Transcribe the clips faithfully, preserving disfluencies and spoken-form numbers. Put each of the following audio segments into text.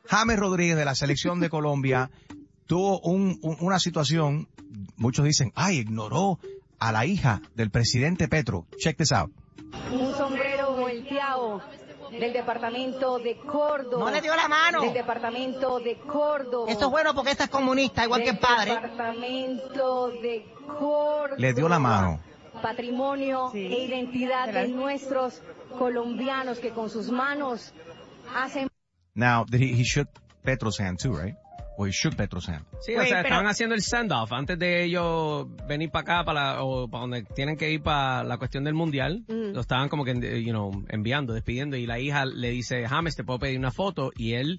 James Rodríguez de la selección de Colombia tuvo un, un, una situación, muchos dicen, ay, ignoró a la hija del presidente Petro. Check this out. Un sombrero volteado del departamento de Córdoba. No le dio la mano. Del departamento de Córdoba. Eso es bueno porque esta es comunista, igual que el padre. Del departamento de Córdoba. Le dio la mano. Patrimonio Sí. e identidad de nuestros colombianos que con sus manos hacen... Now, did he, he shook Petro's hand too, right? Or he shook Petro's hand. Sí, o Wait, sea, pero- estaban haciendo el send-off antes de ellos venir para acá, para la, o para donde tienen que ir para la cuestión del mundial. Mm. Lo estaban como que, you know, enviando, despidiendo, y la hija le dice, James, te puedo pedir una foto, y él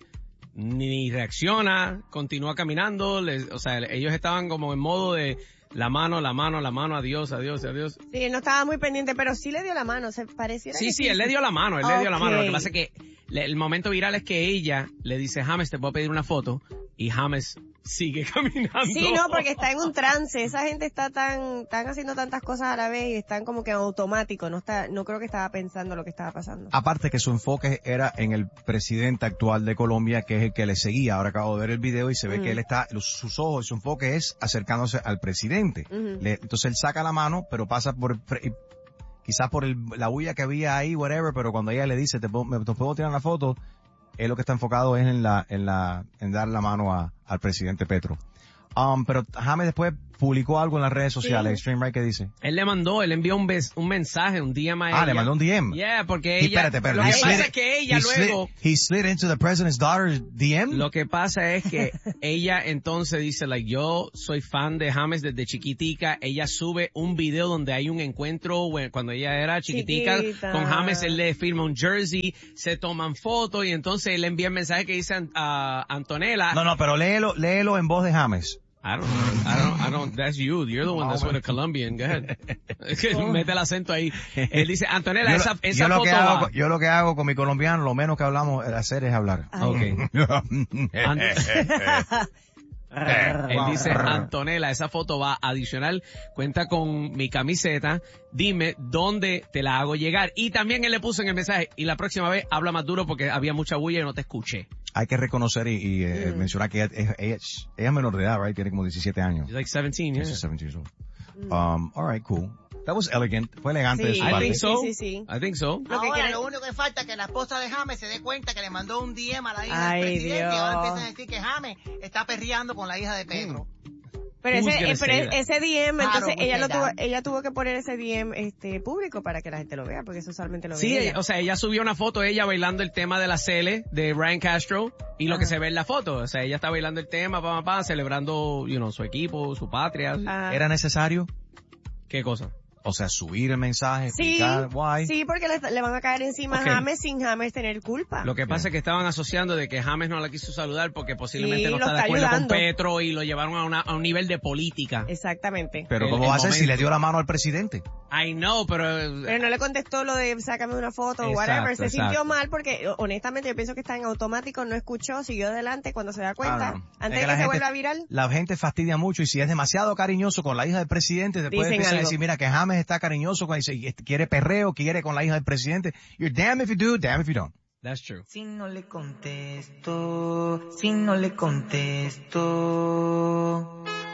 ni reacciona, continúa caminando, les, o sea, ellos estaban como en modo de la mano, la mano, la mano, adiós, adiós, adiós. Sí, él no estaba muy pendiente, pero sí le dio la mano, se pareciera Sí, que sí, él le dio la mano, él le dio la mano. Lo que Ok. pasa es que le- el momento viral es que ella le dice, James, te puedo pedir una foto, y James sigue caminando. Sí, no, porque está en un trance, esa gente está tan, están haciendo tantas cosas a la vez y están como que en automático, no está, no creo que estaba pensando lo que estaba pasando. Aparte que su enfoque era en el presidente actual de Colombia, que es el que le seguía. Ahora acabo de ver el video y se ve Ujú. que él está, los- sus ojos y su enfoque es acercándose al presidente. Ujú. Le- entonces él saca la mano, pero pasa por, pre- quizás por el, la bulla que había ahí, whatever, pero cuando ella le dice, te puedo, me- te puedo tirar una foto, él lo que está enfocado es en la, en la, en dar la mano a, al presidente Petro. Um, pero James después publicó algo en las redes sociales, Sí. Extreme Right, ¿qué dice? Él le mandó, él envió un, bes- un mensaje, un D M a ella. Ah, le mandó un D M. Yeah, porque Y ella... espérate, espérate. Lo he que slid- pasa es que ella he slid- luego... he slid into the president's daughter's D M? Lo que pasa es que ella entonces dice, like, yo soy fan de James desde chiquitica. Ella sube un video donde hay un encuentro bueno, cuando ella era chiquitica Chiquita. con James. Él le firma un jersey, se toman fotos y entonces él envía el mensaje que dice a Antonella. No, no, pero léelo, léelo en voz de James. I don't, I don't, I don't, that's you. You're the one that's with a Colombian. Go ahead. Es que mete el acento ahí. Él dice, Antonella, Yo, esa, lo- esa yo lo foto que hago, va. yo lo que hago con mi colombiano, lo menos que hablamos de hacer es hablar. Okay. An- Él dice, Antonella, esa foto va adicional, cuenta con mi camiseta, dime dónde te la hago llegar. Y también él le puso en el mensaje, y la próxima vez habla más duro porque había mucha bulla y no te escuché. Hay que reconocer y, y eh, Mm. mencionar que ella, ella, ella es- ella es menor de edad, right? Tiene como diecisiete años. She's like seventeen, yeah. She's seventeen years old. Um, all right, cool. That was elegant. Fue elegante de Sí. su I parte. think so. Sí, sí, sí. I think so. Lo que Ahora, quiere- lo único que falta es que la esposa de James se dé cuenta que le mandó un D M a la hija Ay, del presidente Dios. y ahora empiezan a decir que James está perreando con la hija de Pedro. Pero Who's ese, gonna eh, pero say that? ese D M, Claro, entonces ella lo usted tuvo, da. ella tuvo que poner ese D M este público para que la gente lo vea, porque eso solamente lo ve Sí, ella. o sea, ella subió una foto de ella bailando el tema de la Cele de Ryan Castro y lo que se ve en la foto, o sea, ella está bailando el tema, pa, pa, pa, celebrando, you know, su equipo, su patria. Ah. ¿Era necesario? ¿Qué cosa? O sea, subir el mensaje, Sí, explicar why. sí, porque le, le van a caer encima Ok. a James sin James tener culpa. Lo que pasa es que estaban asociando de que James no la quiso saludar porque posiblemente Sí, no lo está de está acuerdo ayudando. con Petro y lo llevaron a, una- a un nivel de política. Exactamente. Pero El- ¿cómo el va a ser si momento. le dio la mano al presidente? I know, pero... Pero no le contestó lo de sácame una foto o Exacto, whatever. Se exacto. sintió mal porque honestamente yo pienso que está en automático, no escuchó, siguió adelante cuando se da cuenta. Ah, no. Antes Es de la que se gente- vuelva viral. La gente fastidia mucho y si es demasiado cariñoso con la hija del presidente, después Dicen empieza a algo. decir, mira, que James está cariñoso, con, dice, y quiere perreo, quiere con la hija del presidente. You're damn if you do, damn if you don't. That's true. Si no le contesto, si no le contesto.